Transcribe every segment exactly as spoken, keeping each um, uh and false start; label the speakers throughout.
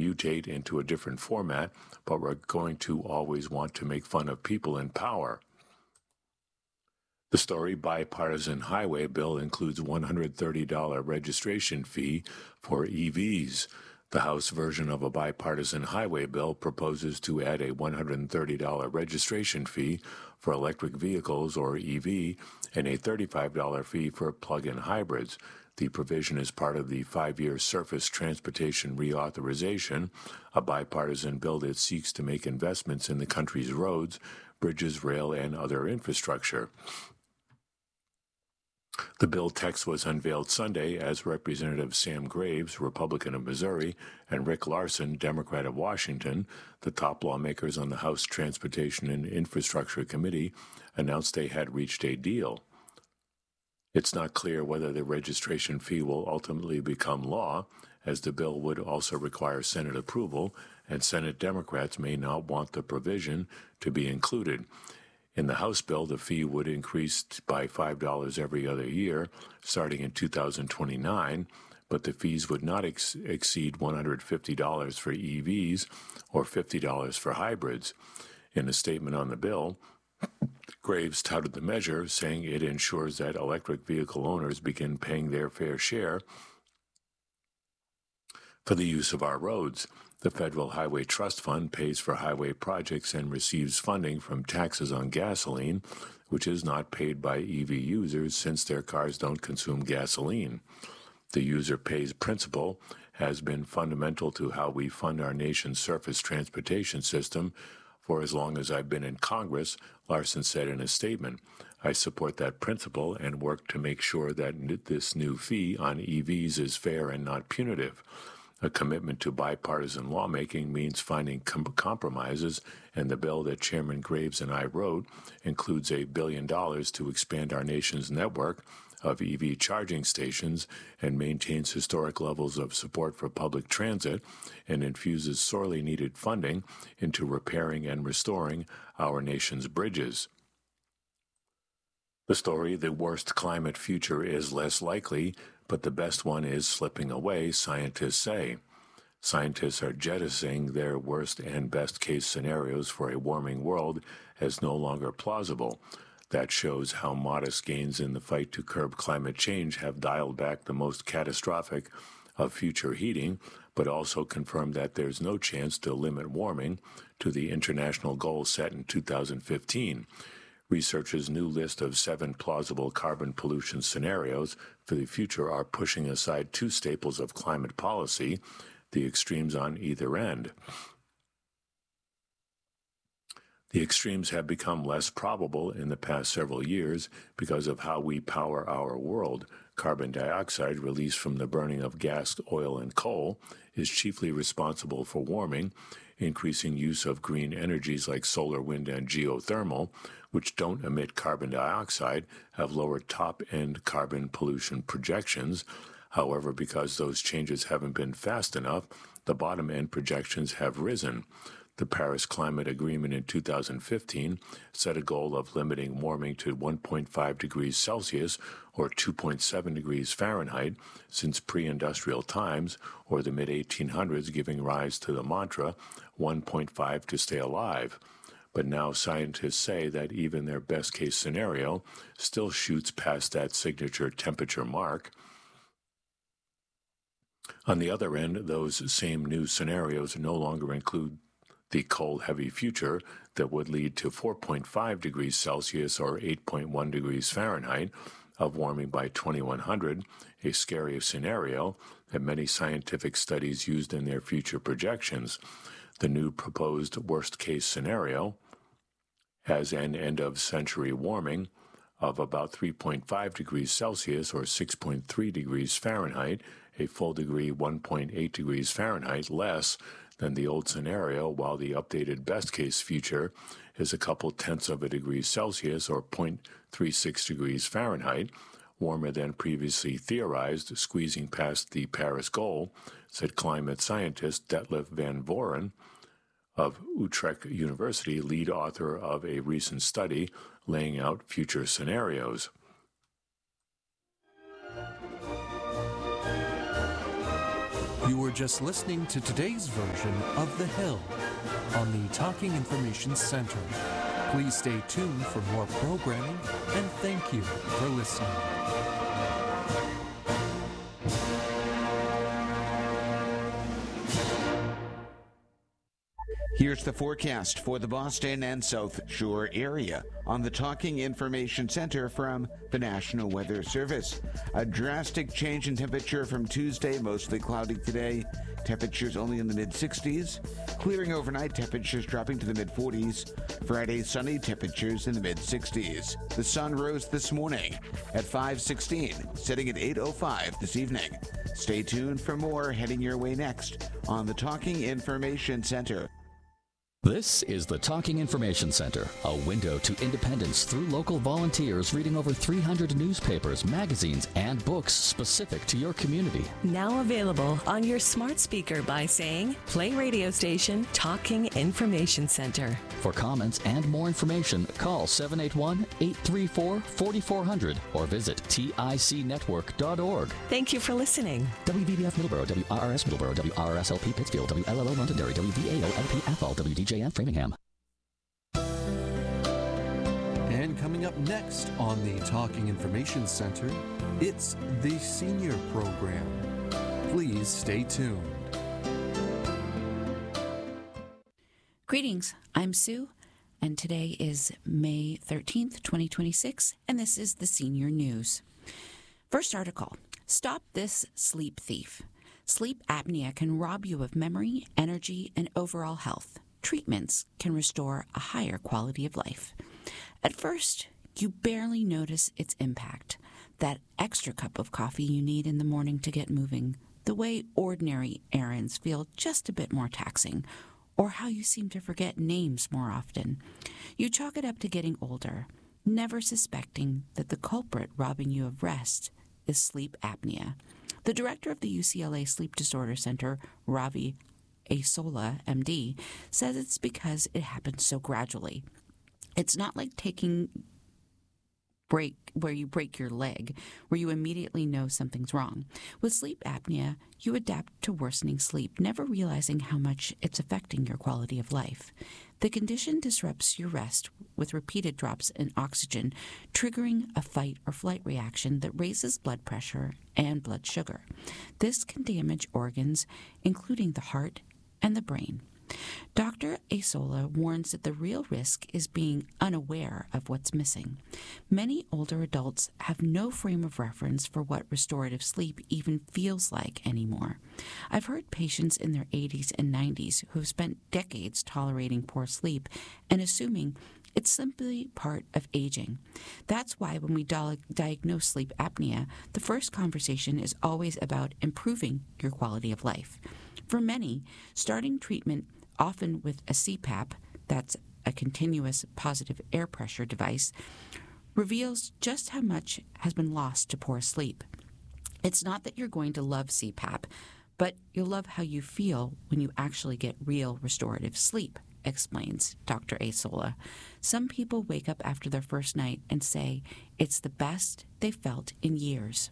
Speaker 1: mutate into a different format, but we're going to always want to make fun of people in power. The story bipartisan highway bill includes one hundred thirty dollars registration fee for E Vs. The House version of a bipartisan highway bill proposes to add a one hundred thirty dollars registration fee for electric vehicles, or E V, and a thirty-five dollars fee for plug-in hybrids. The provision is part of the five-year Surface Transportation Reauthorization, a bipartisan bill that seeks to make investments in the country's roads, bridges, rail, and other infrastructure. The bill text was unveiled Sunday as Representative Sam Graves, Republican of Missouri, and Rick Larsen, Democrat of Washington, the top lawmakers on the House Transportation and Infrastructure Committee, announced they had reached a deal. It's not clear whether the registration fee will ultimately become law, as the bill would also require Senate approval, and Senate Democrats may not want the provision to be included. In the House bill, the fee would increase by five dollars every other year, starting in two thousand twenty-nine, but the fees would not ex- exceed one hundred fifty dollars for E Vs or fifty dollars for hybrids. In a statement on the bill, Graves touted the measure, saying it ensures that electric vehicle owners begin paying their fair share for the use of our roads. The Federal Highway Trust Fund pays for highway projects and receives funding from taxes on gasoline, which is not paid by E V users since their cars don't consume gasoline. The user pays principle has been fundamental to how we fund our nation's surface transportation system for as long as I've been in Congress, Larsen said in a statement. I support that principle and work to make sure that this new fee on E Vs is fair and not punitive. A commitment to bipartisan lawmaking means finding com- compromises, and the bill that Chairman Graves and I wrote includes a billion dollars to expand our nation's network of E V charging stations and maintains historic levels of support for public transit and infuses sorely needed funding into repairing and restoring our nation's bridges. The story, the worst climate future is less likely, but the best one is slipping away, scientists say. Scientists are jettisoning their worst and best case scenarios for a warming world as no longer plausible. That shows how modest gains in the fight to curb climate change have dialed back the most catastrophic of future heating, but also confirmed that there's no chance to limit warming to the international goal set in two thousand fifteen. Researchers' new list of seven plausible carbon pollution scenarios for the future are pushing aside two staples of climate policy, the extremes on either end. The extremes have become less probable in the past several years because of how we power our world. Carbon dioxide released from the burning of gas, oil, and coal is chiefly responsible for warming. Increasing use of green energies like solar, wind, and geothermal, which don't emit carbon dioxide, have lower top-end carbon pollution projections. However, because those changes haven't been fast enough, the bottom-end projections have risen. The Paris Climate Agreement in two thousand fifteen set a goal of limiting warming to one point five degrees Celsius or two point seven degrees Fahrenheit since pre-industrial times, or the mid eighteen hundreds, giving rise to the mantra one point five to stay alive. But now scientists say that even their best-case scenario still shoots past that signature temperature mark. On the other end, those same new scenarios no longer include the cold, heavy future that would lead to four point five degrees Celsius or eight point one degrees Fahrenheit of warming by twenty-one hundred, a scary scenario that many scientific studies used in their future projections. The new proposed worst-case scenario has an end-of-century warming of about three point five degrees Celsius or six point three degrees Fahrenheit, a full degree, one point eight degrees Fahrenheit less than the old scenario, while the updated best-case future is a couple tenths of a degree Celsius or zero point three six degrees Fahrenheit, warmer than previously theorized, squeezing past the Paris goal, said climate scientist Detlef van Voren of Utrecht University, lead author of a recent study laying out future scenarios.
Speaker 2: You were just listening to today's version of The Hill on the Talking Information Center. Please stay tuned for more programming, and thank you for listening.
Speaker 3: Here's the forecast for the Boston and South Shore area on the Talking Information Center from the National Weather Service. A drastic change in temperature from Tuesday, mostly cloudy today. Temperatures only in the mid-sixties. Clearing overnight, temperatures dropping to the mid-forties. Friday, sunny, temperatures in the mid-sixties. The sun rose this morning at five sixteen, setting at eight oh five this evening. Stay tuned for more heading your way next on the Talking Information Center.
Speaker 4: This is the Talking Information Center, a window to independence through local volunteers reading over three hundred newspapers, magazines, and books specific to your community.
Speaker 5: Now available on your smart speaker by saying, play radio station Talking Information Center.
Speaker 4: For comments and more information, call seven eight one, eight three four, four four zero zero or visit tic network dot org.
Speaker 5: Thank you for listening.
Speaker 4: W V B F Middleborough, W R R S Middleborough, W R R S L P Pittsfield, W L L O Londonderry, W V A O L P F L, W D J and Framingham.
Speaker 2: And coming up next on the Talking Information Center, it's the Senior Program. Please stay tuned.
Speaker 6: Greetings, I'm Sue, and today is May thirteenth, twenty twenty-six, and this is the Senior News. First article, Stop This Sleep Thief. Sleep apnea can rob you of memory, energy, and overall health. Treatments can restore a higher quality of life. At first, you barely notice its impact, that extra cup of coffee you need in the morning to get moving, the way ordinary errands feel just a bit more taxing, or how you seem to forget names more often. You chalk it up to getting older, never suspecting that the culprit robbing you of rest is sleep apnea. The director of the U C L A Sleep Disorder Center, Ravi Aisola, M D, says it's because it happens so gradually. It's not like taking break where you break your leg, where you immediately know something's wrong. With sleep apnea, you adapt to worsening sleep, never realizing how much it's affecting your quality of life. The condition disrupts your rest with repeated drops in oxygen, triggering a fight or flight reaction that raises blood pressure and blood sugar. This can damage organs, including the heart and the brain. Doctor Aisola warns that the real risk is being unaware of what's missing. Many older adults have no frame of reference for what restorative sleep even feels like anymore. I've heard patients in their eighties and nineties who've spent decades tolerating poor sleep and assuming it's simply part of aging. That's why when we di- diagnose sleep apnea, the first conversation is always about improving your quality of life. For many, starting treatment, often with a C PAP, that's a continuous positive air pressure device, reveals just how much has been lost to poor sleep. It's not that you're going to love C PAP, but you'll love how you feel when you actually get real restorative sleep, explains Doctor Aisola. Some people wake up after their first night and say it's the best they've felt in years.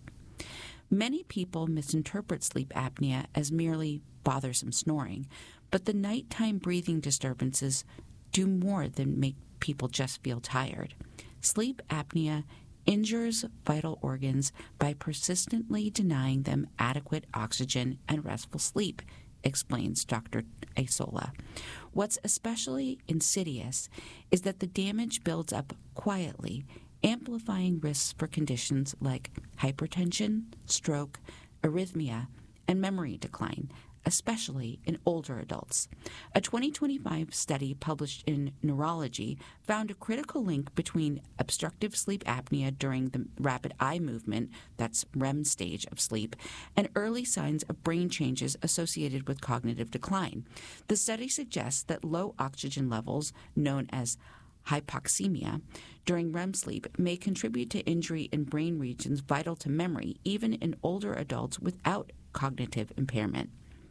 Speaker 6: Many people misinterpret sleep apnea as merely bothersome snoring, but the nighttime breathing disturbances do more than make people just feel tired. Sleep apnea injures vital organs by persistently denying them adequate oxygen and restful sleep, explains Doctor Aisola. What's especially insidious is that the damage builds up quietly, amplifying risks for conditions like hypertension, stroke, arrhythmia, and memory decline, especially in older adults. A twenty twenty-five study published in Neurology found a critical link between obstructive sleep apnea during the rapid eye movement, that's R E M stage of sleep, and early signs of brain changes associated with cognitive decline. The study suggests that low oxygen levels, known as hypoxemia, during R E M sleep may contribute to injury in brain regions vital to memory, even in older adults without cognitive impairment.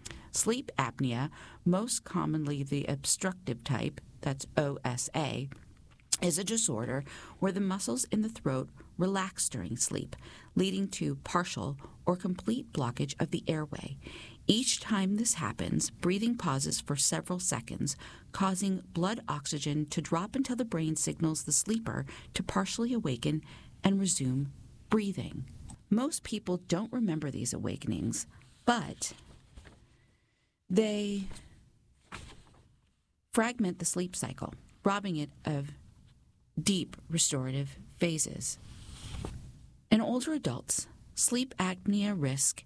Speaker 6: Sleep apnea, most commonly the obstructive type, that's O S A, is a disorder where the muscles in the throat relax during sleep, leading to partial or complete blockage of the airway. Each time this happens, breathing pauses for several seconds, causing blood oxygen to drop until the brain signals the sleeper to partially awaken and resume breathing. Most people don't remember these awakenings, but they fragment the sleep cycle, robbing it of deep restorative phases. In older adults, sleep apnea risk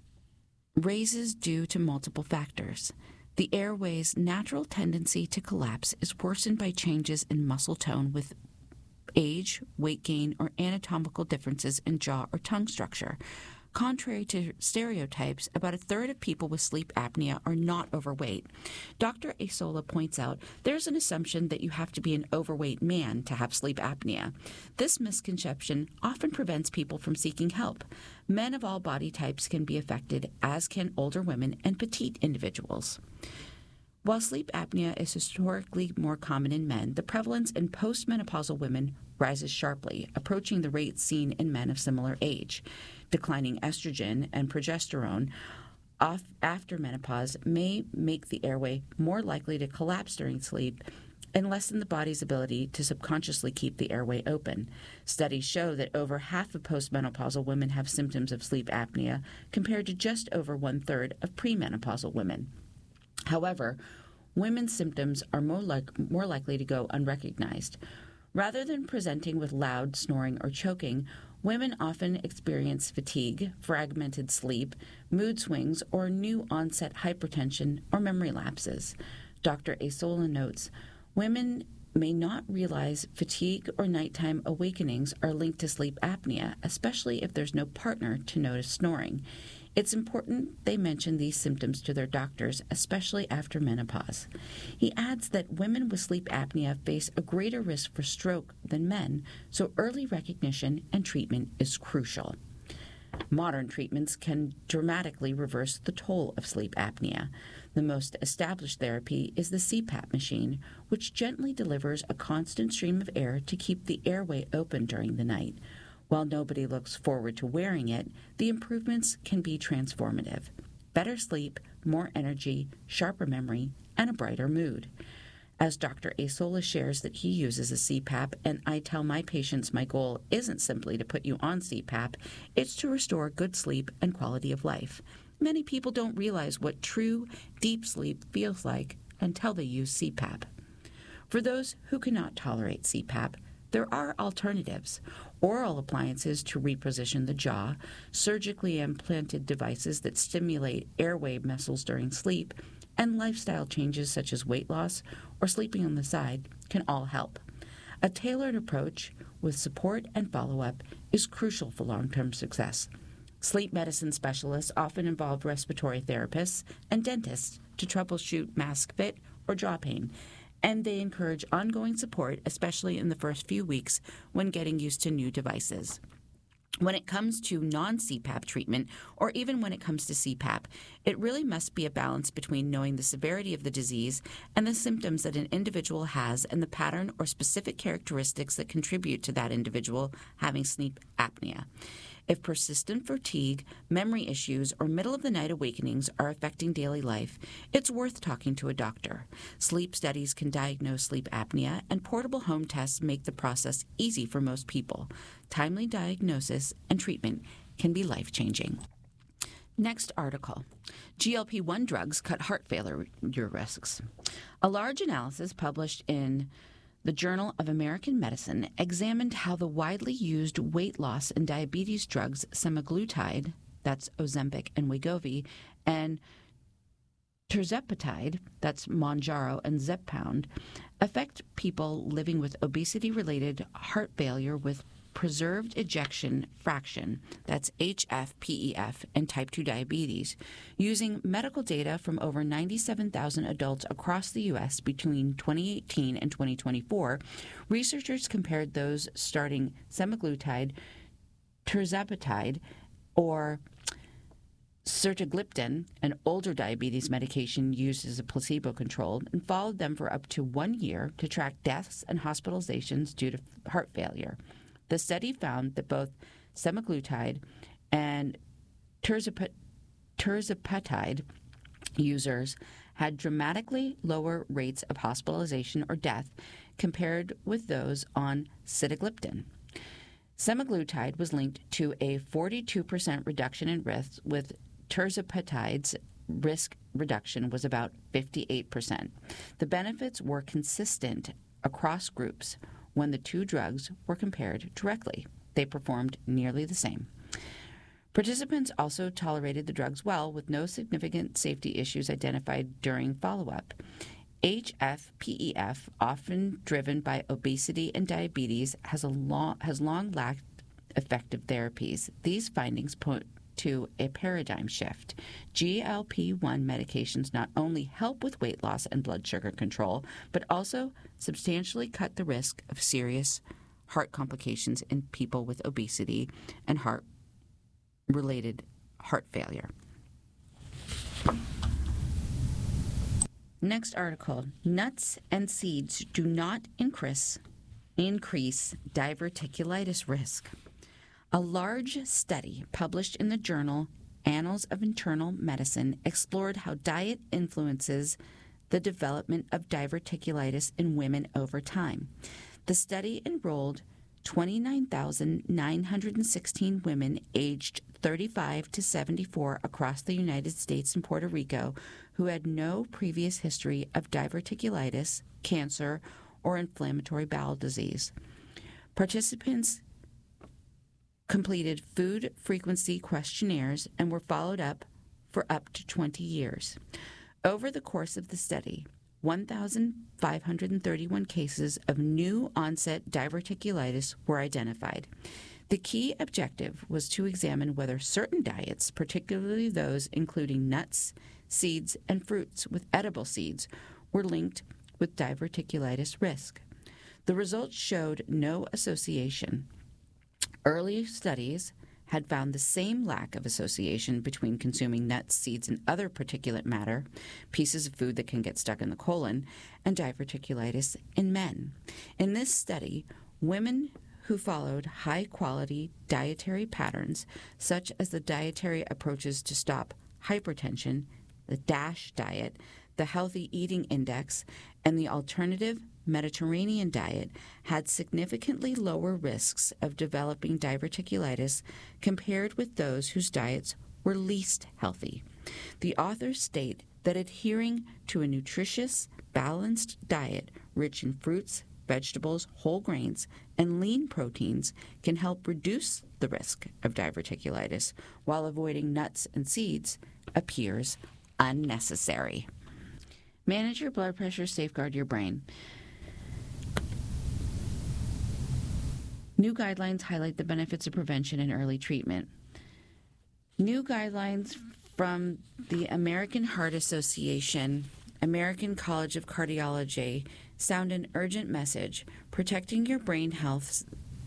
Speaker 6: raises due to multiple factors. The airway's natural tendency to collapse is worsened by changes in muscle tone with age, weight gain, or anatomical differences in jaw or tongue structure. Contrary to stereotypes, about a third of people with sleep apnea are not overweight. Doctor Asola points out there's an assumption that you have to be an overweight man to have sleep apnea. This misconception often prevents people from seeking help. Men of all body types can be affected, as can older women and petite individuals. While sleep apnea is historically more common in men, the prevalence in postmenopausal women rises sharply, approaching the rates seen in men of similar age. Declining estrogen and progesterone off after menopause may make the airway more likely to collapse during sleep and lessen the body's ability to subconsciously keep the airway open. Studies show that over half of postmenopausal women have symptoms of sleep apnea, compared to just over one-third of premenopausal women. However, women's symptoms are more, like, more likely to go unrecognized. Rather than presenting with loud snoring or choking, women often experience fatigue, fragmented sleep, mood swings, or new onset hypertension or memory lapses. Doctor Asola notes, women may not realize fatigue or nighttime awakenings are linked to sleep apnea, especially if there's no partner to notice snoring. It's important they mention these symptoms to their doctors, especially after menopause. He adds that women with sleep apnea face a greater risk for stroke than men, so early recognition and treatment is crucial. Modern treatments can dramatically reverse the toll of sleep apnea. The most established therapy is the C PAP machine, which gently delivers a constant stream of air to keep the airway open during the night. While nobody looks forward to wearing it, the improvements can be transformative. Better sleep, more energy, sharper memory, and a brighter mood. As Doctor Asola shares that he uses a C PAP, and I tell my patients my goal isn't simply to put you on C PAP, it's to restore good sleep and quality of life. Many people don't realize what true, deep sleep feels like until they use C PAP. For those who cannot tolerate C PAP, there are alternatives. Oral appliances to reposition the jaw, surgically implanted devices that stimulate airway muscles during sleep, and lifestyle changes such as weight loss or sleeping on the side can all help. A tailored approach with support and follow-up is crucial for long-term success. Sleep medicine specialists often involve respiratory therapists and dentists to troubleshoot mask fit or jaw pain, and they encourage ongoing support, especially in the first few weeks when getting used to new devices. When it comes to non-C PAP treatment, or even when it comes to C PAP, it really must be a balance between knowing the severity of the disease and the symptoms that an individual has and the pattern or specific characteristics that contribute to that individual having sleep apnea. If persistent fatigue, memory issues, or middle-of-the-night awakenings are affecting daily life, it's worth talking to a doctor. Sleep studies can diagnose sleep apnea, and portable home tests make the process easy for most people. Timely diagnosis and treatment can be life-changing. Next article. G L P one drugs cut heart failure risks. A large analysis published in the Journal of American Medicine examined how the widely used weight loss and diabetes drugs semaglutide, that's Ozempic and Wegovy, and tirzepatide, that's Mounjaro and Zepbound, affect people living with obesity-related heart failure with preserved ejection fraction, that's H F P E F, and type two diabetes. Using medical data from over ninety-seven thousand adults across the U S between twenty eighteen and twenty twenty-four, researchers compared those starting semaglutide, tirzepatide, or sitagliptin, an older diabetes medication used as a placebo control, and followed them for up to one year to track deaths and hospitalizations due to heart failure. The study found that both semaglutide and tirzepatide tirzepatide users had dramatically lower rates of hospitalization or death compared with those on sitagliptin. Semaglutide was linked to a forty-two percent reduction in risk, with tirzepatide's risk reduction was about fifty-eight percent. The benefits were consistent across groups when the two drugs were compared directly. They performed nearly the same. Participants also tolerated the drugs well, with no significant safety issues identified during follow-up. H F P E F, often driven by obesity and diabetes, has a long, has long lacked effective therapies. These findings point to a paradigm shift. G L P one medications not only help with weight loss and blood sugar control, but also substantially cut the risk of serious heart complications in people with obesity and heart-related heart failure. Next article, nuts and seeds do not increase, increase diverticulitis risk. A large study published in the journal Annals of Internal Medicine explored how diet influences the development of diverticulitis in women over time. The study enrolled twenty-nine thousand nine hundred sixteen women aged thirty-five to seventy-four across the United States and Puerto Rico who had no previous history of diverticulitis, cancer, or inflammatory bowel disease. Participants completed food frequency questionnaires and were followed up for up to twenty years. Over the course of the study, one thousand five hundred thirty-one cases of new onset diverticulitis were identified. The key objective was to examine whether certain diets, particularly those including nuts, seeds, and fruits with edible seeds, were linked with diverticulitis risk. The results showed no association. Early studies had found the same lack of association between consuming nuts, seeds, and other particulate matter, pieces of food that can get stuck in the colon, and diverticulitis in men. In this study, women who followed high-quality dietary patterns, such as the dietary approaches to stop hypertension, the DASH diet, the Healthy Eating Index, and the alternative Mediterranean diet, had significantly lower risks of developing diverticulitis compared with those whose diets were least healthy. The authors state that adhering to a nutritious, balanced diet rich in fruits, vegetables, whole grains, and lean proteins can help reduce the risk of diverticulitis, while avoiding nuts and seeds appears unnecessary. Manage your blood pressure, safeguard your brain. New guidelines highlight the benefits of prevention and early treatment. New guidelines from the American Heart Association, American College of Cardiology, sound an urgent message: protecting your brain health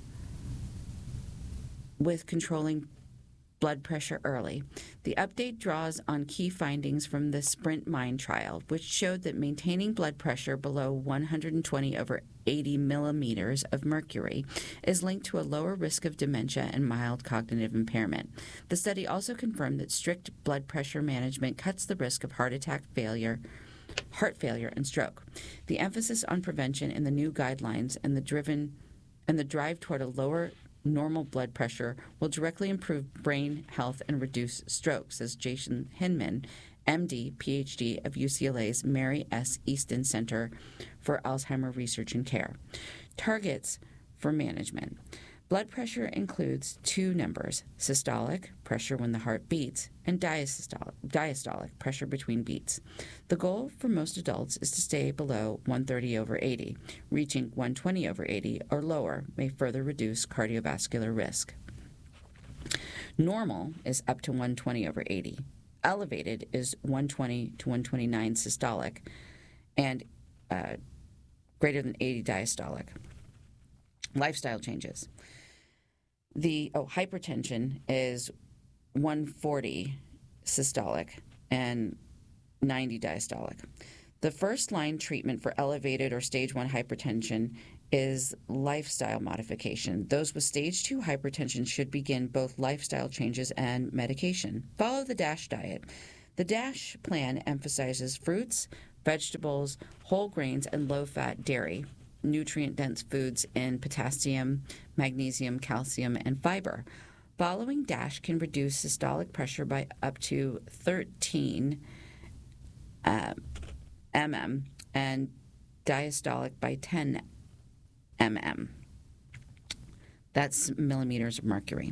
Speaker 6: with controlling blood pressure early. The update draws on key findings from the SPRINT MIND trial, which showed that maintaining blood pressure below one hundred twenty over eighty millimeters of mercury is linked to a lower risk of dementia and mild cognitive impairment. The study also confirmed that strict blood pressure management cuts the risk of heart attack failure, heart failure, and stroke. The emphasis on prevention in the new guidelines and the driven and the drive toward a lower normal blood pressure will directly improve brain health and reduce stroke, says Jason Hinman, M D, P H D of U C L A's Mary S. Easton Center for Alzheimer Research and Care. Targets for management. Blood pressure includes two numbers: systolic, pressure when the heart beats, and diastolic, diastolic, pressure between beats. The goal for most adults is to stay below one thirty over eighty. Reaching one twenty over eighty or lower may further reduce cardiovascular risk. Normal is up to one twenty over eighty. Elevated is one twenty to one twenty-nine systolic, and uh, greater than eighty diastolic. Lifestyle changes. The oh, hypertension is one forty systolic and ninety diastolic. The first-line treatment for elevated or stage one hypertension is lifestyle modification. Those with stage two hypertension should begin both lifestyle changes and medication. Follow the DASH diet. The DASH plan emphasizes fruits, vegetables, whole grains, and low-fat dairy, nutrient-dense foods in potassium, magnesium, calcium, and fiber. Following DASH can reduce systolic pressure by up to thirteen uh, millimeters and diastolic by ten millimeters. That's millimeters of mercury.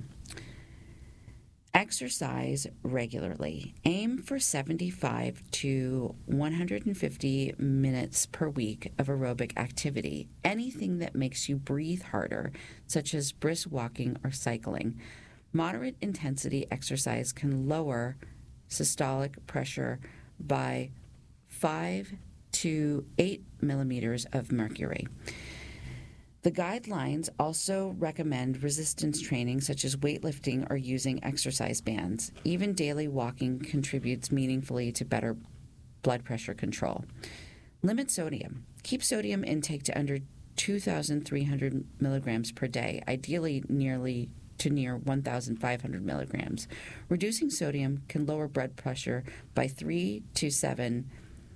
Speaker 6: Exercise regularly. Aim for seventy-five to one hundred fifty minutes per week of aerobic activity. Anything that makes you breathe harder, such as brisk walking or cycling. Moderate intensity exercise can lower systolic pressure by five to eight millimeters of mercury. The guidelines also recommend resistance training such as weightlifting or using exercise bands. Even daily walking contributes meaningfully to better blood pressure control. Limit sodium. Keep sodium intake to under two thousand three hundred milligrams per day, ideally nearly to near one thousand five hundred milligrams. Reducing sodium can lower blood pressure by three to seven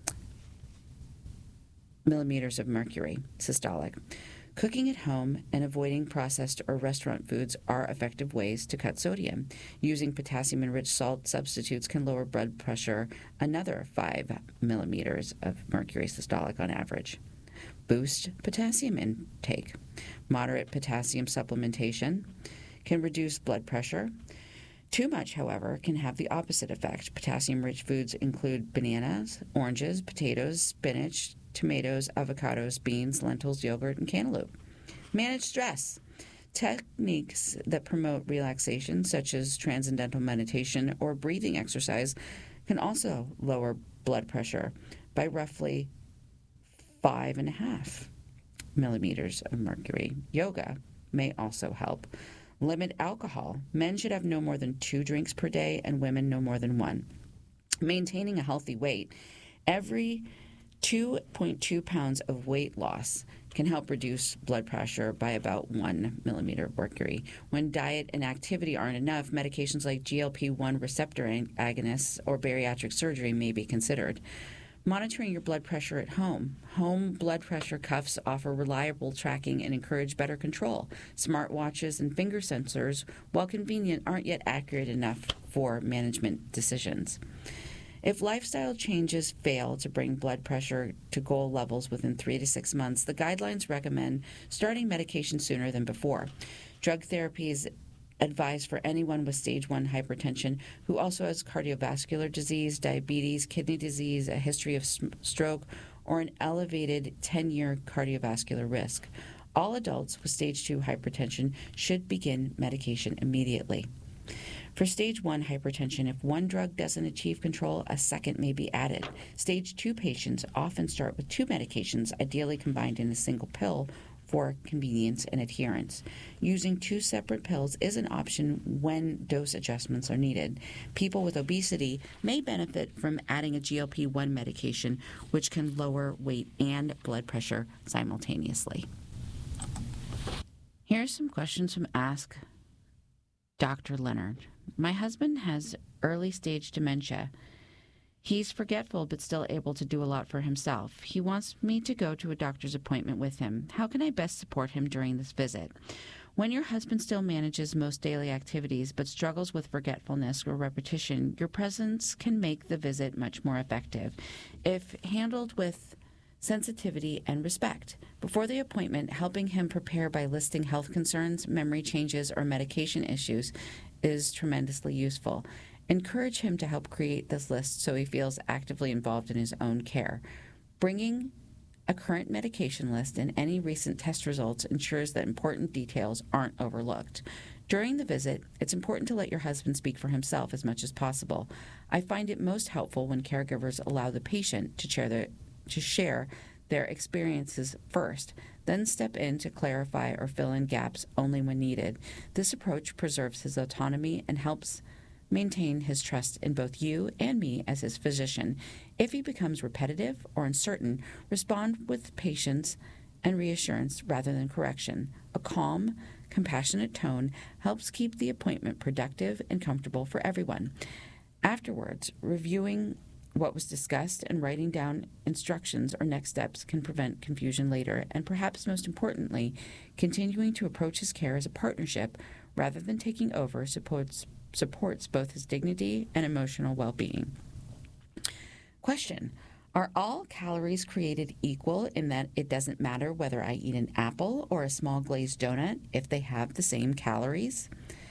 Speaker 6: millimeters of mercury systolic. Cooking at home and avoiding processed or restaurant foods are effective ways to cut sodium. Using potassium-enriched salt substitutes can lower blood pressure another five millimeters of mercury systolic on average. Boost potassium intake. Moderate potassium supplementation can reduce blood pressure. Too much, however, can have the opposite effect. Potassium-rich foods include bananas, oranges, potatoes, spinach, tomatoes, avocados, beans, lentils, yogurt, and cantaloupe. Manage stress. Techniques that promote relaxation, such as transcendental meditation or breathing exercise, can also lower blood pressure by roughly five and a half millimeters of mercury. Yoga may also help. Limit alcohol. Men should have no more than two drinks per day and women no more than one. Maintaining a healthy weight. Every two point two pounds of weight loss can help reduce blood pressure by about one millimeter of mercury. When diet and activity aren't enough, medications like G L P one receptor agonists or bariatric surgery may be considered. Monitoring your blood pressure at home. Home blood pressure cuffs offer reliable tracking and encourage better control. Smartwatches and finger sensors, while convenient, aren't yet accurate enough for management decisions. If lifestyle changes fail to bring blood pressure to goal levels within three to six months, the guidelines recommend starting medication sooner than before. Drug therapy is advised for anyone with stage one hypertension who also has cardiovascular disease, diabetes, kidney disease, a history of stroke, or an elevated ten-year cardiovascular risk. All adults with stage two hypertension should begin medication immediately. For stage one hypertension, if one drug doesn't achieve control, a second may be added. Stage two patients often start with two medications, ideally combined in a single pill for convenience and adherence. Using two separate pills is an option when dose adjustments are needed. People with obesity may benefit from adding a G L P one medication, which can lower weight and blood pressure simultaneously. Here's some questions from Ask Doctor Leonard. My husband has early-stage dementia. He's forgetful but still able to do a lot for himself. He wants me to go to a doctor's appointment with him. How can I best support him during this visit? When your husband still manages most daily activities but struggles with forgetfulness or repetition, your presence can make the visit much more effective if handled with sensitivity and respect. Before the appointment, helping him prepare by listing health concerns, memory changes, or medication issues is tremendously useful. Encourage him to help create this list so he feels actively involved in his own care. Bringing a current medication list and any recent test results ensures that important details aren't overlooked. During the visit, it's important to let your husband speak for himself as much as possible. I find it most helpful when caregivers allow the patient to share their, to share their experiences first, then step in to clarify or fill in gaps only when needed. This approach preserves his autonomy and helps maintain his trust in both you and me as his physician. If he becomes repetitive or uncertain, respond with patience and reassurance rather than correction. A calm, compassionate tone helps keep the appointment productive and comfortable for everyone. Afterwards, reviewing what was discussed and writing down instructions or next steps can prevent confusion later, and perhaps most importantly, continuing to approach his care as a partnership rather than taking over supports supports both his dignity and emotional well-being. Question: are all calories created equal in that it doesn't matter whether I eat an apple or a small glazed donut if they have the same calories?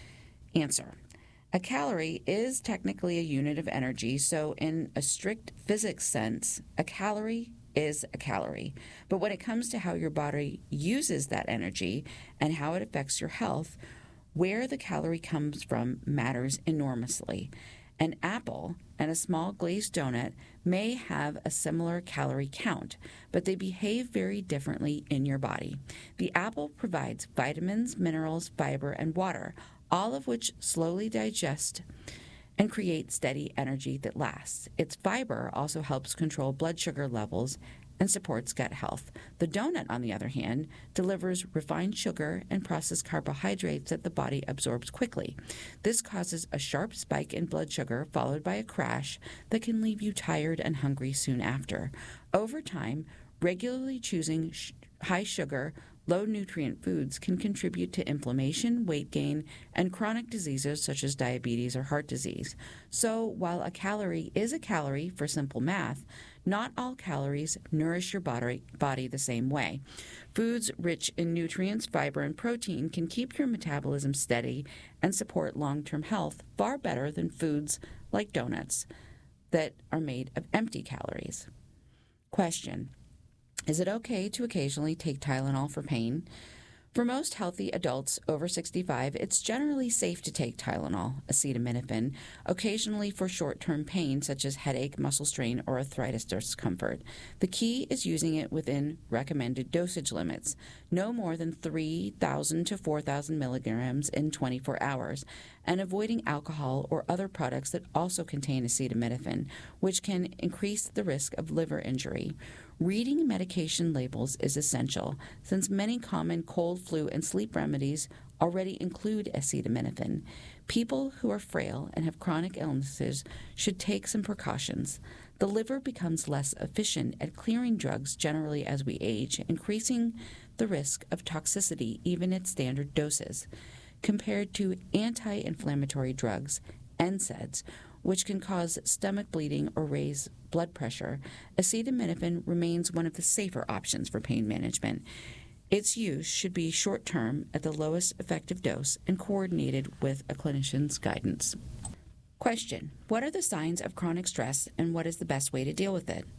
Speaker 6: Answer: a calorie is technically a unit of energy, so in a strict physics sense, a calorie is a calorie. But when it comes to how your body uses that energy and how it affects your health, where the calorie comes from matters enormously. An apple and a small glazed donut may have a similar calorie count, but they behave very differently in your body. The apple provides vitamins, minerals, fiber, and water, all of which slowly digest and create steady energy that lasts. Its fiber also helps control blood sugar levels and supports gut health. The donut, on the other hand, delivers refined sugar and processed carbohydrates that the body absorbs quickly. This causes a sharp spike in blood sugar followed by a crash that can leave you tired and hungry soon after. Over time, regularly choosing sh- high sugar, low nutrient foods can contribute to inflammation, weight gain, and chronic diseases such as diabetes or heart disease. So, while a calorie is a calorie for simple math, not all calories nourish your body, body the same way. Foods rich in nutrients, fiber, and protein can keep your metabolism steady and support long-term health far better than foods like donuts that are made of empty calories. Question: is it okay to occasionally take Tylenol for pain? For most healthy adults over sixty-five, it's generally safe to take Tylenol, acetaminophen, occasionally for short-term pain such as headache, muscle strain, or arthritis discomfort. The key is using it within recommended dosage limits, no more than three thousand to four thousand milligrams in twenty-four hours, and avoiding alcohol or other products that also contain acetaminophen, which can increase the risk of liver injury. Reading medication labels is essential, since many common cold, flu, and sleep remedies already include acetaminophen. People who are frail and have chronic illnesses should take some precautions. The liver becomes less efficient at clearing drugs generally as we age, increasing the risk of toxicity even at standard doses. Compared to anti-inflammatory drugs, N SAIDs, which can cause stomach bleeding or raise blood pressure, acetaminophen remains one of the safer options for pain management. Its use should be short-term at the lowest effective dose and coordinated with a clinician's guidance. Question: what are the signs of chronic stress and what is the best way to deal with it?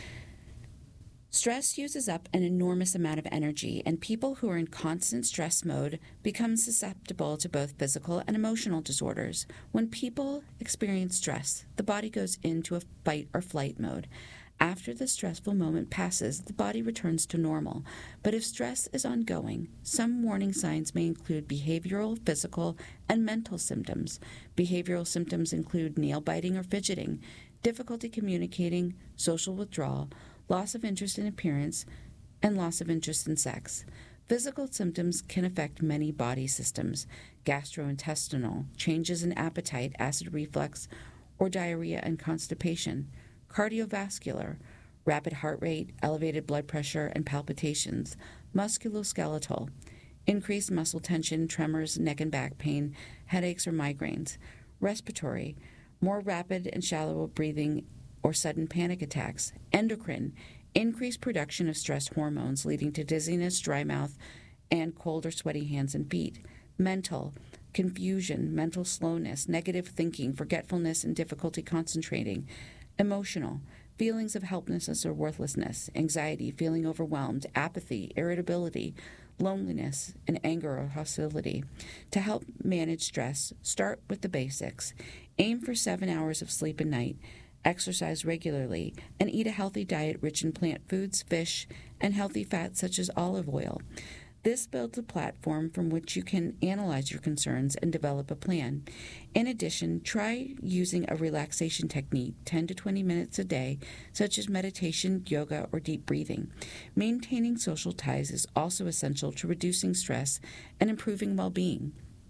Speaker 6: Stress uses up an enormous amount of energy, and people who are in constant stress mode become susceptible to both physical and emotional disorders. When people experience stress, the body goes into a fight or flight mode. After the stressful moment passes, the body returns to normal. But if stress is ongoing, some warning signs may include behavioral, physical, and mental symptoms. Behavioral symptoms include nail biting or fidgeting, difficulty communicating, social withdrawal, loss of interest in appearance, and loss of interest in sex. Physical symptoms can affect many body systems: gastrointestinal, changes in appetite, acid reflux, or diarrhea and constipation; cardiovascular, rapid heart rate, elevated blood pressure and palpitations; musculoskeletal, increased muscle tension, tremors, neck and back pain, headaches or migraines; respiratory, more rapid and shallow breathing or sudden panic attacks; endocrine, increased production of stress hormones leading to dizziness, dry mouth, and cold or sweaty hands and feet; mental, confusion, mental slowness, negative thinking, forgetfulness, and difficulty concentrating; emotional, feelings of helplessness or worthlessness, anxiety, feeling overwhelmed, apathy, irritability, loneliness, and anger or hostility. To help manage stress, start with the basics. Aim for seven hours of sleep a night, exercise regularly, and eat a healthy diet rich in plant foods, fish, and healthy fats such as olive oil. This builds a platform from which you can analyze your concerns and develop a plan. In addition, try using a relaxation technique ten to twenty minutes a day, such as meditation, yoga, or deep breathing. Maintaining social ties is also essential to reducing stress and improving well-being.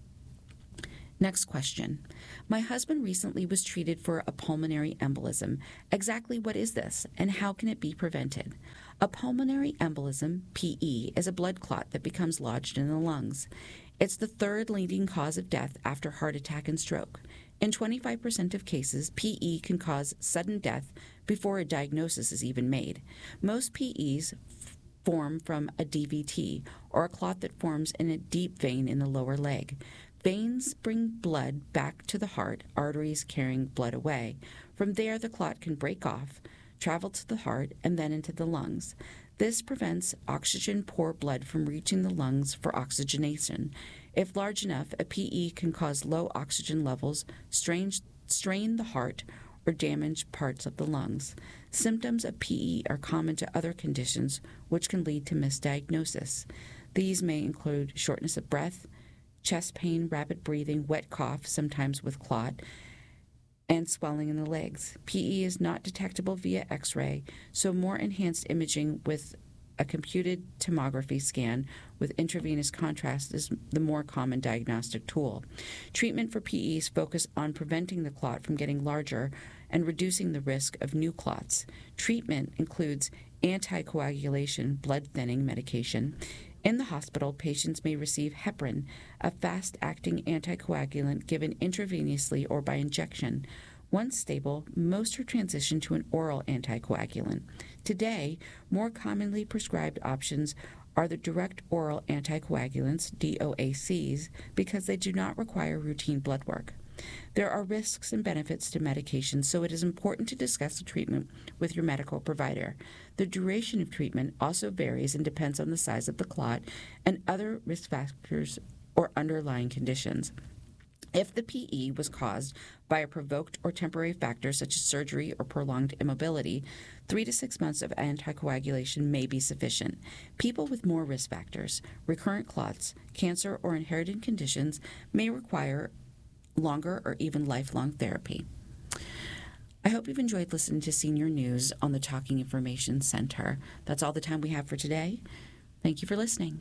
Speaker 6: Next question. My husband recently was treated for a pulmonary embolism. Exactly what is this, and how can it be prevented? A pulmonary embolism, P E, is a blood clot that becomes lodged in the lungs. It's the third leading cause of death after heart attack and stroke. In twenty-five percent of cases, P E can cause sudden death before a diagnosis is even made. Most P Es f- form from a D V T, or a clot that forms in a deep vein in the lower leg. Veins bring blood back to the heart, arteries carrying blood away. From there, the clot can break off, travel to the heart, and then into the lungs. This prevents oxygen-poor blood from reaching the lungs for oxygenation. If large enough, a P E can cause low oxygen levels, strain, strain the heart, or damage parts of the lungs. Symptoms of P E are common to other conditions, which can lead to misdiagnosis. These may include shortness of breath, chest pain, rapid breathing, wet cough, sometimes with clot, and swelling in the legs. P E is not detectable via X-ray, so more enhanced imaging with a computed tomography scan with intravenous contrast is the more common diagnostic tool. Treatment for P Es focus on preventing the clot from getting larger and reducing the risk of new clots. Treatment includes anticoagulation, blood thinning medication. In the hospital, patients may receive heparin, a fast-acting anticoagulant given intravenously or by injection. Once stable, most are transitioned to an oral anticoagulant. Today, more commonly prescribed options are the direct oral anticoagulants, D O A Cs, because they do not require routine blood work. There are risks and benefits to medication, so it is important to discuss the treatment with your medical provider. The duration of treatment also varies and depends on the size of the clot and other risk factors or underlying conditions. If the P E was caused by a provoked or temporary factor such as surgery or prolonged immobility, three to six months of anticoagulation may be sufficient. People with more risk factors, recurrent clots, cancer, or inherited conditions may require longer or even lifelong therapy. I hope you've enjoyed listening to Senior News on the Talking Information Center. That's all the time we have for today. Thank you for listening.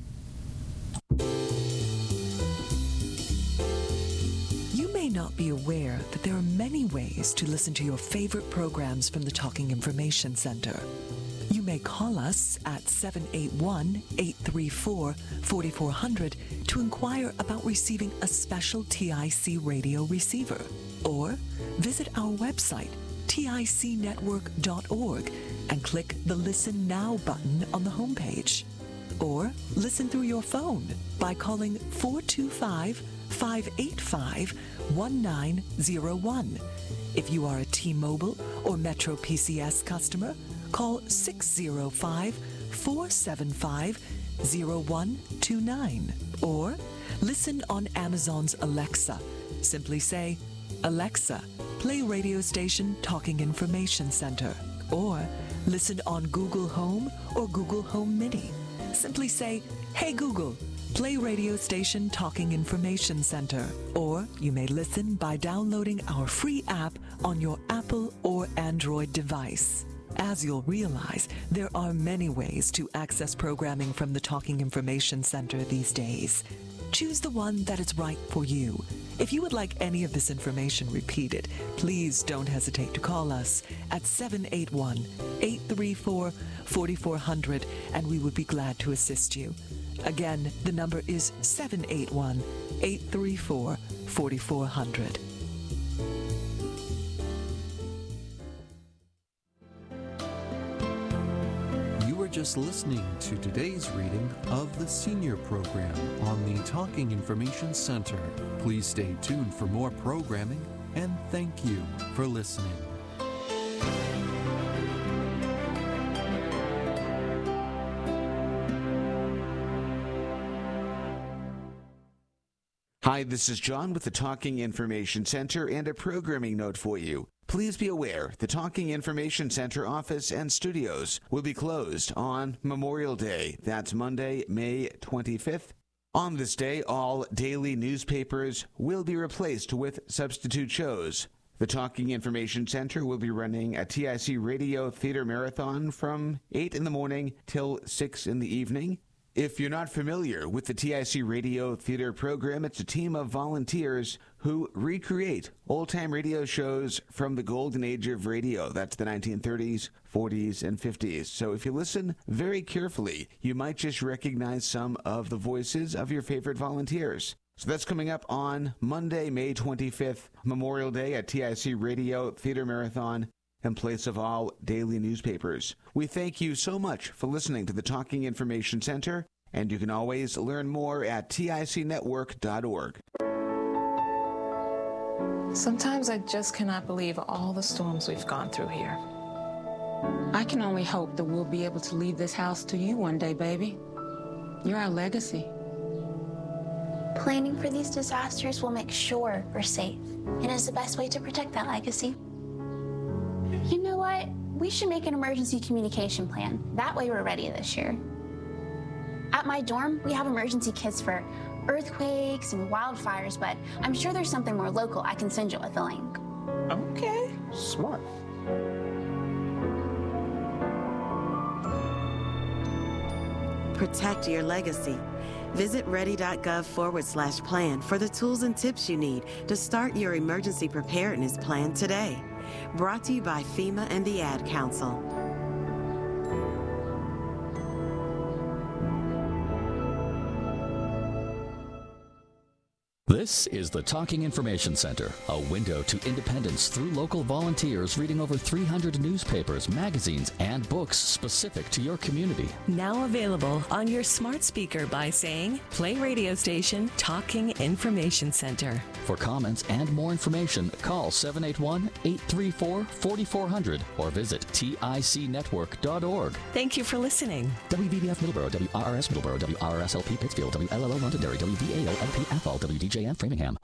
Speaker 7: You may not be aware that there are many ways to listen to your favorite programs from the Talking Information Center. You may call us at seven eight one, eight three four, four four zero zero to inquire about receiving a special T I C radio receiver, or visit our website, tic network dot org, and click the Listen Now button on the homepage. Or listen through your phone by calling four two five, five eight five, one nine zero one. If you are a T-Mobile or Metro P C S customer, call six zero five, four seven five, zero one two nine. Or listen on Amazon's Alexa. Simply say, Alexa, play radio station Talking Information Center. Or listen on Google Home or Google Home Mini. Simply say, Hey Google, play radio station Talking Information Center. Or you may listen by downloading our free app on your Apple or Android device. As you'll realize, there are many ways to access programming from the Talking Information Center these days. Choose the one that is right for you. If you would like any of this information repeated, please don't hesitate to call us at seven eight one, eight three four, four four zero zero, and we would be glad to assist you. Again, the number is seven eight one, eight three four, four four zero zero.
Speaker 2: Just listening to today's reading of the Senior Program on the Talking Information Center. Please stay tuned for more programming, and thank you for listening.
Speaker 3: Hi, this is John with the Talking Information Center and a programming note for you. Please be aware the Talking Information Center office and studios will be closed on Memorial Day. That's Monday, May twenty-fifth. On this day, all daily newspapers will be replaced with substitute shows. The Talking Information Center will be running a T I C Radio Theater Marathon from eight in the morning till six in the evening. If you're not familiar with the T I C Radio Theater program, it's a team of volunteers who recreate old-time radio shows from the golden age of radio. That's the nineteen thirties, forties, and fifties. So if you listen very carefully, you might just recognize some of the voices of your favorite volunteers. So that's coming up on Monday, May twenty-fifth, Memorial Day at T I C Radio Theater Marathon, in place of all daily newspapers. We thank you so much for listening to the Talking Information Center, and you can always learn more at tic network dot org.
Speaker 8: Sometimes I just cannot believe all the storms we've gone through here.
Speaker 9: I can only hope that we'll be able to leave this house to you one day, baby. You're our legacy.
Speaker 10: Planning for these disasters will make sure we're safe, and is the best way to protect that legacy. You know what? We should make an emergency communication plan. That way we're ready this year. At my dorm, we have emergency kits for earthquakes and wildfires, but I'm sure there's something more local I can send you with a link.
Speaker 8: Okay. Smart.
Speaker 11: Protect your legacy. Visit ready.gov forward slash plan for the tools and tips you need to start your emergency preparedness plan today. Brought to you by FEMA and the Ad Council.
Speaker 4: This is the Talking Information Center, a window to independence through local volunteers reading over three hundred newspapers, magazines, and books specific to your community.
Speaker 5: Now available on your smart speaker by saying, play radio station Talking Information Center.
Speaker 4: For comments and more information, call seven eight one, eight three four, four four zero zero or visit tic network dot org.
Speaker 5: Thank you for listening.
Speaker 4: W V B F Middleborough, W R R S Middleborough, W R R S L P Pittsfield, W L L O Londonderry, W V A O L P F L, W D J N Framingham.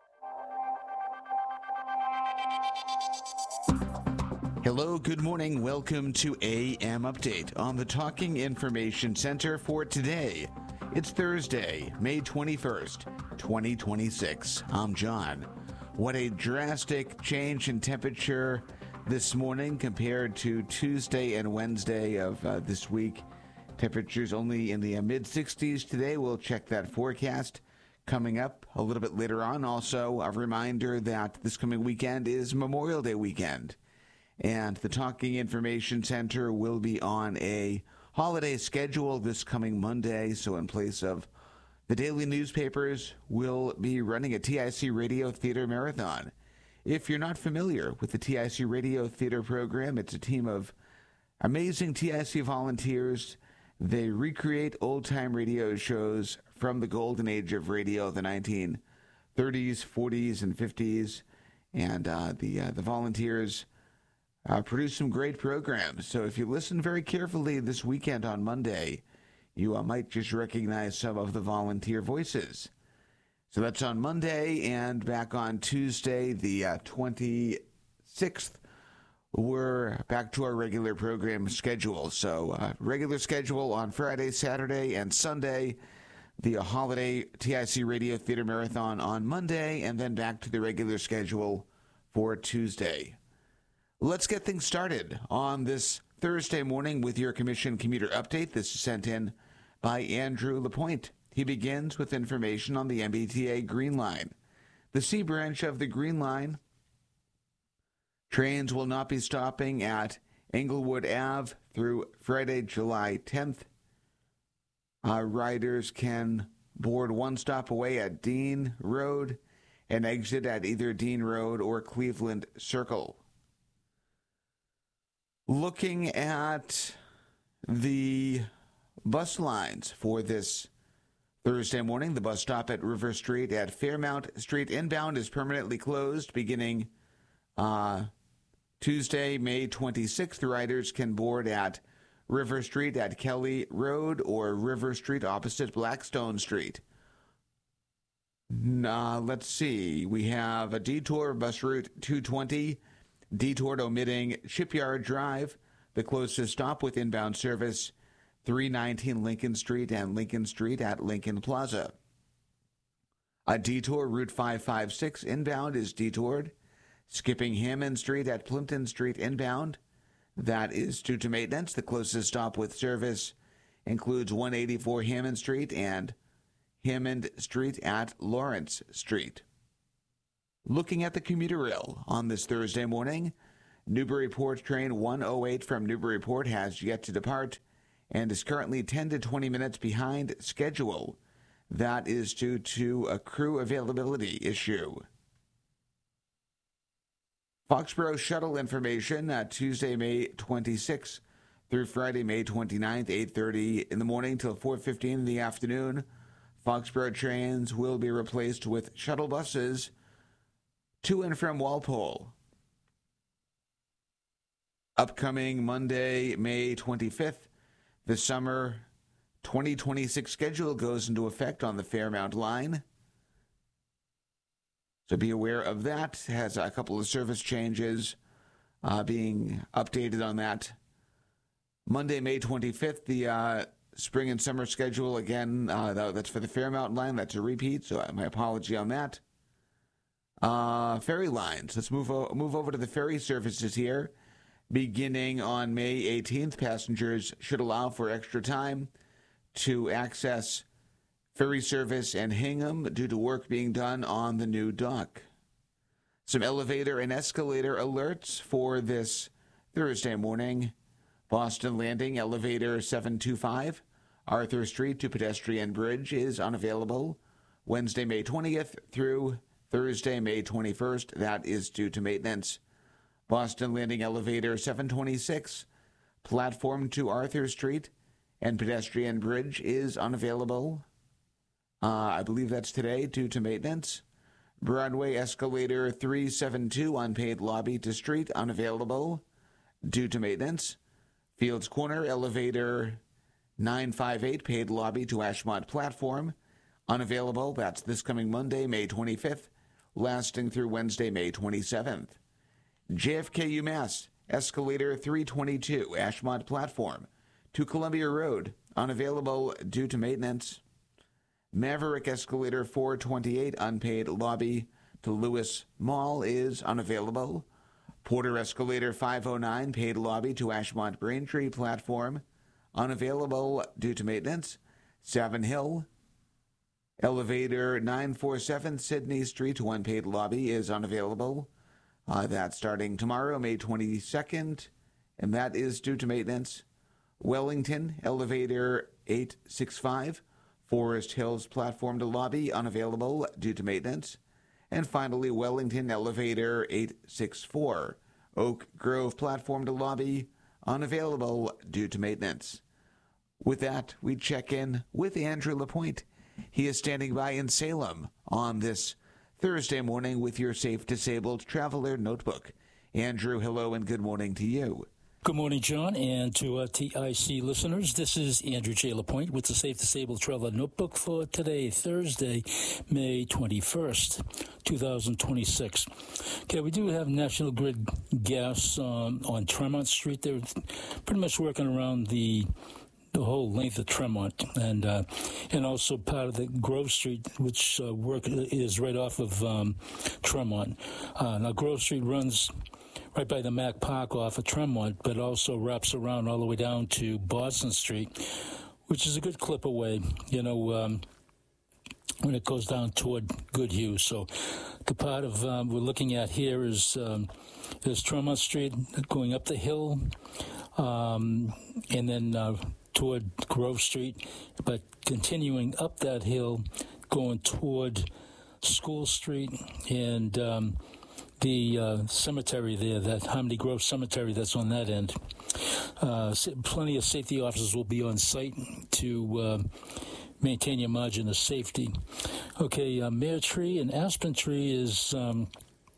Speaker 3: Hello, good morning. Welcome to A M Update on the Talking Information Center for today. It's Thursday, May twenty-first, twenty twenty-six. I'm John. What a drastic change in temperature this morning compared to Tuesday and Wednesday of uh, this week. Temperatures only in the uh, mid sixties today. We'll check that forecast coming up a little bit later on. Also, a reminder that this coming weekend is Memorial Day weekend, and the Talking Information Center will be on a holiday schedule this coming Monday. So in place of the daily newspapers, we'll be running a T I C Radio Theater Marathon. If you're not familiar with the T I C Radio Theater program, it's a team of amazing T I C volunteers. They recreate old-time radio shows from the golden age of radio, the nineteen thirties, forties, and fifties. And uh, the uh, the volunteers uh, produce some great programs. So if you listen very carefully this weekend on Monday, you uh, might just recognize some of the volunteer voices. So that's on Monday, and back on Tuesday, the uh, twenty-sixth. We're back to our regular program schedule. So uh, regular schedule on Friday, Saturday, and Sunday. The uh, holiday T I C Radio Theater Marathon on Monday, and then back to the regular schedule for Tuesday. Let's get things started on this Thursday morning with your Commission Commuter Update. This is sent in by Andrew Lapointe. He begins with information on the M B T A Green Line. The C branch of the Green Line trains will not be stopping at Englewood Avenue through Friday, July tenth. Uh, riders can board one stop away at Dean Road and exit at either Dean Road or Cleveland Circle. Looking at the bus lines for this Thursday morning, the bus stop at River Street at Fairmount Street inbound is permanently closed beginning uh, Tuesday, May twenty-sixth. Riders can board at River Street at Kelly Road or River Street opposite Blackstone Street. Uh, let's see. We have a detour bus route two twenty detoured omitting Shipyard Drive, the closest stop with inbound service, three nineteen Lincoln Street and Lincoln Street at Lincoln Plaza. A detour Route five five six inbound is detoured, skipping Hammond Street at Plimpton Street inbound. That is due to maintenance. The closest stop with service includes one eighty-four Hammond Street and Hammond Street at Lawrence Street. Looking at the commuter rail on this Thursday morning, Newburyport train one oh eight from Newburyport has yet to depart and is currently ten to twenty minutes behind schedule. That is due to a crew availability issue. Foxborough shuttle information, uh, Tuesday, May twenty-sixth through Friday, May twenty-ninth, eight thirty in the morning till four fifteen in the afternoon. Foxborough trains will be replaced with shuttle buses to and from Walpole. Upcoming Monday, May twenty-fifth, the summer twenty twenty-six schedule goes into effect on the Fairmount line. So be aware of that. It has a couple of service changes uh, being updated on that. Monday, May twenty-fifth, the uh, spring and summer schedule, again, uh, that's for the Fairmount line. That's a repeat, so my apology on that. Uh, ferry lines. Let's move, o- move over to the ferry services here. Beginning on May eighteenth, passengers should allow for extra time to access ferry service in Hingham due to work being done on the new dock. Some elevator and escalator alerts for this Thursday morning. Boston Landing elevator seven two five, Arthur Street to pedestrian bridge is unavailable. Wednesday, May twentieth through Thursday, May twenty-first. That is due to maintenance. Boston Landing elevator seven twenty-six, platform to Arthur Street and pedestrian bridge is unavailable. Uh, I believe that's today due to maintenance. Broadway escalator three seventy-two, unpaid lobby to street, unavailable due to maintenance. Fields Corner elevator nine fifty-eight, paid lobby to Ashmont platform, unavailable. That's this coming Monday, May twenty-fifth, lasting through Wednesday, May twenty-seventh. J F K UMass escalator three twenty-two, Ashmont platform to Columbia Road, unavailable due to maintenance. Maverick escalator four twenty-eight, unpaid lobby to Lewis Mall is unavailable. Porter escalator five oh nine, paid lobby to Ashmont Braintree platform, unavailable due to maintenance. Savin Hill elevator nine forty-seven, Sydney Street to unpaid lobby is unavailable. Uh, that's starting tomorrow, May twenty-second, and that is due to maintenance. Wellington elevator eight sixty-five, Forest Hills platform to lobby, unavailable due to maintenance. And finally, Wellington elevator eight sixty-four, Oak Grove platform to lobby, unavailable due to maintenance. With that, we check in with Andrew LaPointe. He is standing by in Salem on this Thursday morning with your Safe Disabled Traveler Notebook. Andrew, hello and good morning to you.
Speaker 12: Good morning, John, and to uh, T I C listeners. This is Andrew J. LaPointe with the Safe Disabled Traveler Notebook for today, Thursday, May twenty-first, twenty twenty-six. Okay, we do have National Grid gas um, on Tremont Street. They're pretty much working around the the whole length of Tremont, and uh, and also part of the Grove Street, which uh, work is right off of um, Tremont. Uh, now, Grove Street runs right by the Mack Park off of Tremont, but also wraps around all the way down to Boston Street, which is a good clip away, you know, um, when it goes down toward Goodhue. So the part of um, we're looking at here is, um, is Tremont Street going up the hill, um, and then uh, toward Grove Street, but continuing up that hill, going toward School Street and um, the uh, cemetery there, that Harmony Grove Cemetery that's on that end. Uh, plenty of safety officers will be on site to uh, maintain your margin of safety. Okay, uh, Mare Tree and Aspen Tree is um,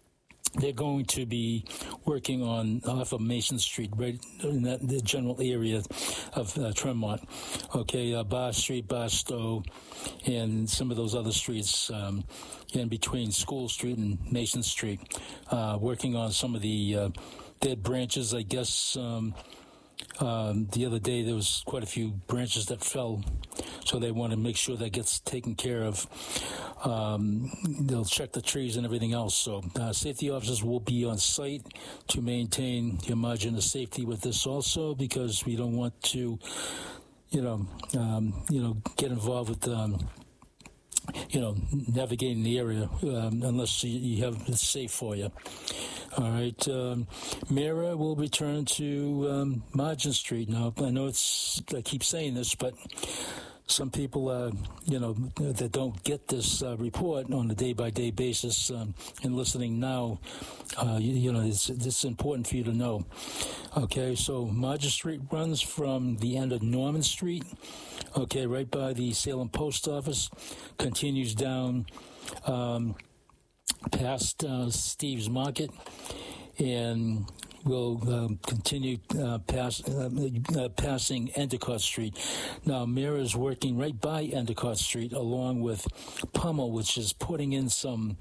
Speaker 12: they're going to be working on off of Mason Street, right in that the general area of uh, Tremont. Okay, uh, Bar Street, Barstow, and some of those other streets um, in between School Street and Mason Street, uh, working on some of the uh, dead branches, I guess. Um, Um, the other day, there was quite a few branches that fell, so they want to make sure that gets taken care of. Um, they'll check the trees and everything else. So uh, safety officers will be on site to maintain your margin of safety with this also, because we don't want to, you know, um, you know, get involved with um, you know, navigating the area um, unless you, you have it's safe for you. All right. Um, Mira will return to um, Margin Street. Now, I know it's, I keep saying this, but some people, uh, you know, that don't get this uh, report on a day-by-day basis um, and listening now, uh, you, you know, it's, it's important for you to know. Okay, so Margin Street runs from the end of Norman Street, okay, right by the Salem Post Office, continues down um, past uh, Steve's Market, and will uh, continue uh, pass, uh, uh, passing Endicott Street. Now, Mira is working right by Endicott Street, along with Pummel, which is putting in some,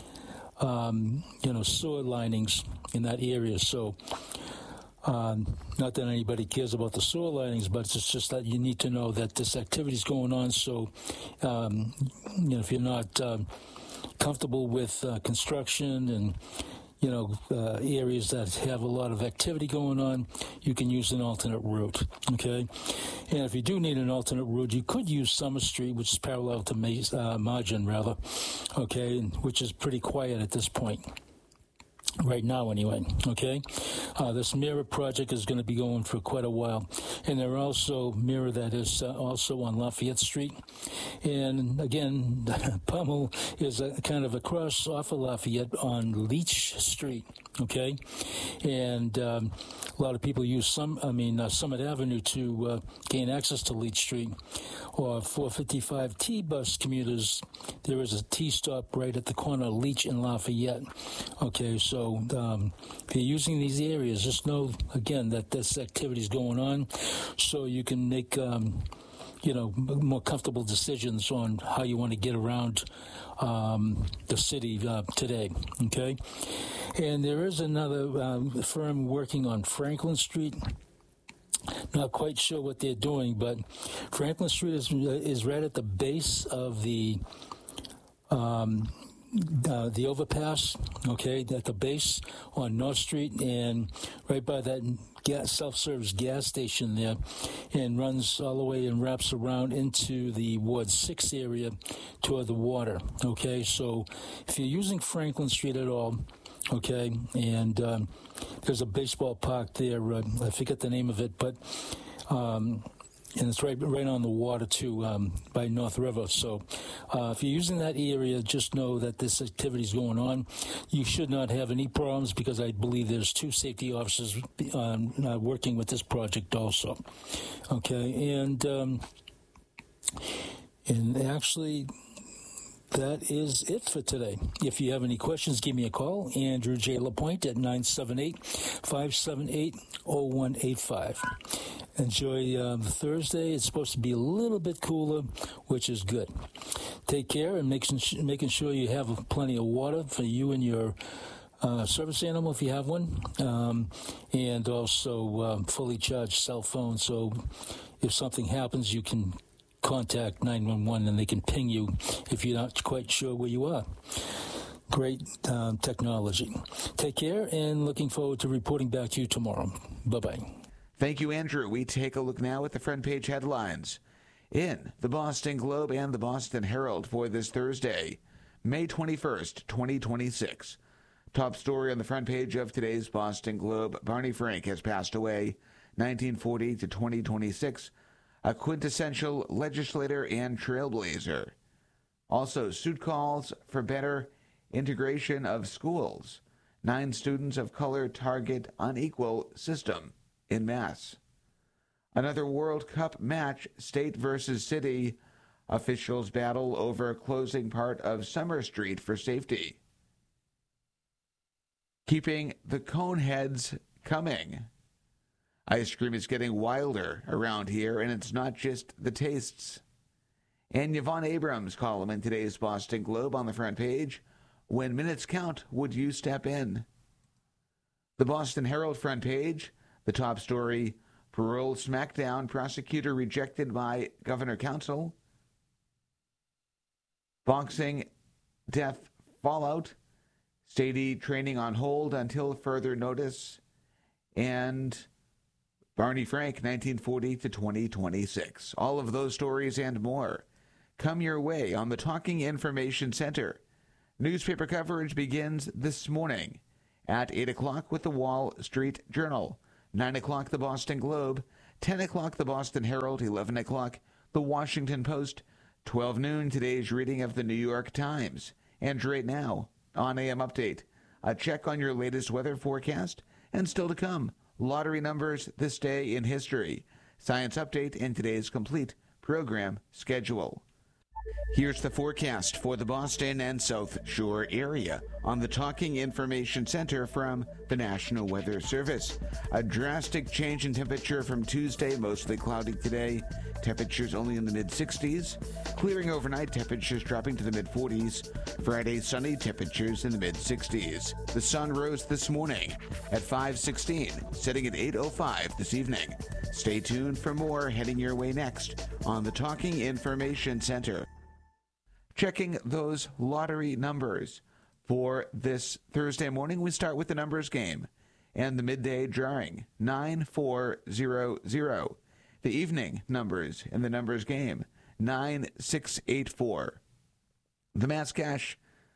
Speaker 12: um, you know, sewer linings in that area. So, um, not that anybody cares about the sewer linings, but it's just that you need to know that this activity is going on. So, um, you know, if you're not um, comfortable with uh, construction and you know, uh, areas that have a lot of activity going on, you can use an alternate route, okay? And if you do need an alternate route, you could use Summer Street, which is parallel to Maze, uh, Margin, rather, okay, which is pretty quiet at this point. Right now, anyway, okay? Uh, this Mira project is going to be going for quite a while. And there are also Mira that is uh, also on Lafayette Street. And again, Pummel is a, kind of across off of Lafayette on Leach Street, okay? And um, a lot of people use some, I mean, uh, Summit Avenue to uh, gain access to Leach Street. Or four fifty-five T-bus commuters, there is a T-stop right at the corner of Leach and Lafayette. Okay, so um, if you're using these areas, just know, again, that this activity is going on, so you can make, um, you know, more comfortable decisions on how you want to get around um, the city uh, today, okay? And there is another um, firm working on Franklin Street. Not quite sure what they're doing, but Franklin Street is is right at the base of the um, uh, the overpass. Okay, at the base on North Street, and right by that gas, self-service gas station there, and runs all the way and wraps around into the Ward Six area toward the water. Okay, so if you're using Franklin Street at all. Okay, and um, there's a baseball park there. Uh, I forget the name of it, but um, and it's right right on the water too, um, by North River. So uh, if you're using that area, just know that this activity is going on. You should not have any problems because I believe there's two safety officers um, uh, working with this project also. Okay, and um, and actually. That is it for today. If you have any questions, give me a call. Andrew J. LaPointe at nine seven eight, five seven eight, zero one eight five. Enjoy uh, Thursday. It's supposed to be a little bit cooler, which is good. Take care and make, making sure you have plenty of water for you and your uh, service animal if you have one, um, and also um, fully charged cell phone. So if something happens, you can contact nine one one and they can ping you if you're not quite sure where you are. Great um, technology. Take care, and looking forward to reporting back to you tomorrow. Bye-bye.
Speaker 3: Thank you, Andrew. We take a look now at the front page headlines in the Boston Globe and the Boston Herald for this Thursday, May twenty-first, twenty twenty-six. Top story on the front page of today's Boston Globe, Barney Frank has passed away, nineteen forty to twenty twenty-six. A quintessential legislator and trailblazer. Also, suit calls for better integration of schools. Nine students of color target unequal system in Mass. Another World Cup match, state versus city. Officials battle over closing part of Summer Street for safety. keeping the Coneheads coming. Ice cream is getting wilder around here, and it's not just the tastes. And Yvonne Abrams' column in today's Boston Globe on the front page, "When minutes count, would you step in?" The Boston Herald front page, the top story, parole smackdown, prosecutor rejected by Governor Council. Boxing death fallout, Stady training on hold until further notice, and Barney Frank, nineteen forty to twenty twenty-six. All of those stories and more come your way on the Talking Information Center. Newspaper coverage begins this morning at eight o'clock with the Wall Street Journal, nine o'clock the Boston Globe, ten o'clock the Boston Herald, eleven o'clock the Washington Post, twelve noon today's reading of the New York Times. And right now, on A M Update, a check on your latest weather forecast, and still to come, lottery numbers this day in history, science update, and today's complete program schedule. Here's the forecast for the Boston and South Shore area on the Talking Information Center from the National Weather Service. A drastic change in temperature from Tuesday, mostly cloudy today. Temperatures only in the mid-sixties. Clearing overnight, temperatures dropping to the mid-forties. Friday, sunny, temperatures in the mid-sixties. The sun rose this morning at five sixteen, setting at eight oh five this evening. Stay tuned for more heading your way next on the Talking Information Center. Checking those lottery numbers for this Thursday morning, we start with the numbers game and the midday drawing, nine four zero zero. The evening numbers in the numbers game, nine six eight four. The mass cash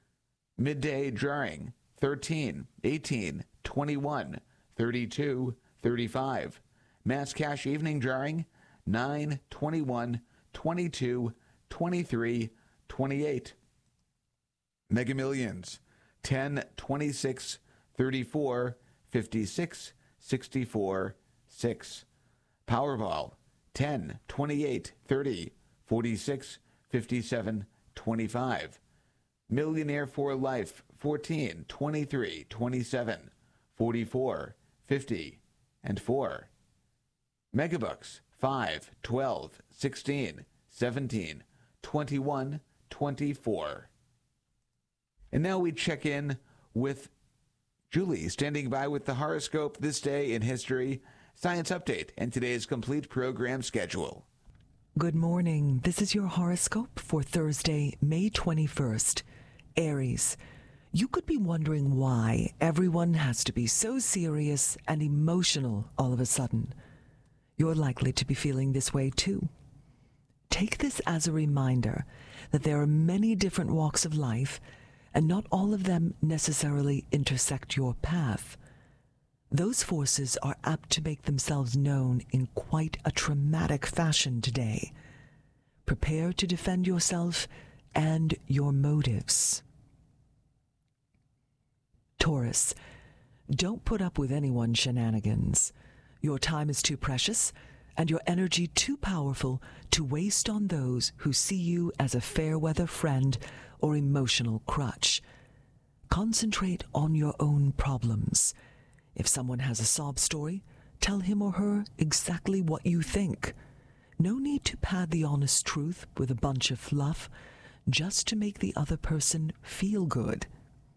Speaker 3: midday drawing, thirteen, eighteen, twenty-one, thirty-two, thirty-five. Mass cash evening drawing, nine, twenty-one, twenty-two, twenty-three, twenty-eight. Mega Millions, ten, twenty-six, thirty-four, fifty-six, sixty-four, six. Powerball, ten, twenty-eight, thirty, forty-six, fifty-seven, twenty-five. Millionaire for Life, fourteen, twenty-three, twenty-seven, forty-four, fifty, and four. Megabucks, five, twelve, sixteen, seventeen, twenty-one, twenty-four. And now we check in with Julie, standing by with the horoscope this day in history, science update, and today's complete program schedule.
Speaker 7: Good morning. This is your horoscope for Thursday, May twenty-first. Aries, you could be wondering why everyone has to be so serious and emotional all of a sudden. You're likely to be feeling this way too. Take this as a reminder that there are many different walks of life, and not all of them necessarily intersect your path. Those forces are apt to make themselves known in quite a traumatic fashion today. Prepare to defend yourself and your motives. Taurus, don't put up with anyone's shenanigans. Your time is too precious and your energy too powerful to waste on those who see you as a fair-weather friend or emotional crutch. Concentrate on your own problems. If someone has a sob story, tell him or her exactly what you think. No need to pad the honest truth with a bunch of fluff, just to make the other person feel good.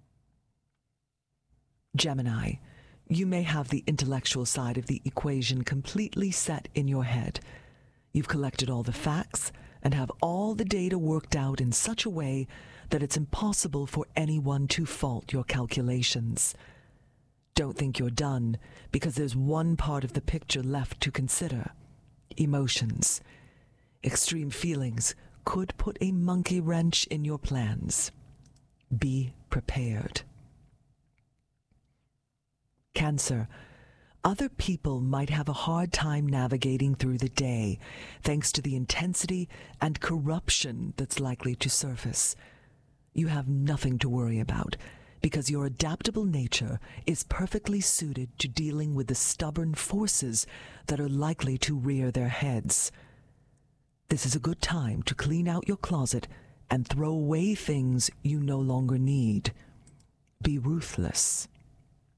Speaker 7: Gemini, you may have the intellectual side of the equation completely set in your head. You've collected all the facts and have all the data worked out in such a way that it's impossible for anyone to fault your calculations. Don't think you're done, because there's one part of the picture left to consider: emotions. Extreme feelings could put a monkey wrench in your plans. Be prepared. Cancer, other people might have a hard time navigating through the day, thanks to the intensity and corruption that's likely to surface. You have nothing to worry about, because your adaptable nature is perfectly suited to dealing with the stubborn forces that are likely to rear their heads. This is a good time to clean out your closet and throw away things you no longer need. Be ruthless.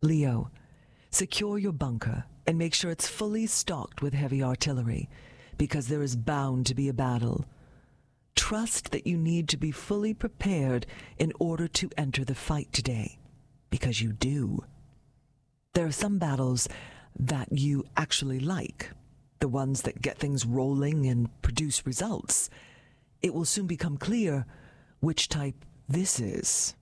Speaker 7: Leo, secure your bunker and make sure it's fully stocked with heavy artillery, because there is bound to be a battle. Trust that you need to be fully prepared in order to enter the fight today, because you do. There are some battles that you actually like, the ones that get things rolling and produce results. It will soon become clear which type this is.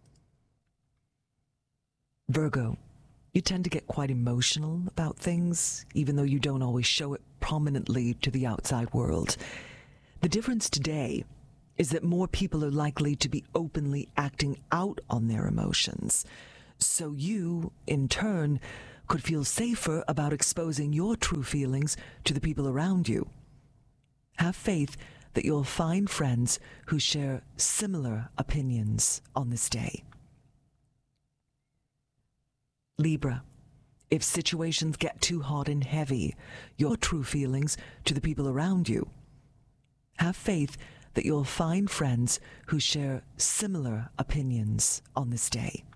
Speaker 7: Virgo, you tend to get quite emotional about things, even though you don't always show it prominently to the outside world. The difference today is that more people are likely to be openly acting out on their emotions. So you, in turn, could feel safer about exposing your true feelings to the people around you. Have faith that you'll find friends who share similar opinions on this day. Libra, if situations get too hot and heavy, your true feelings to the people around you. Have faith that you'll find friends who share similar opinions on this day.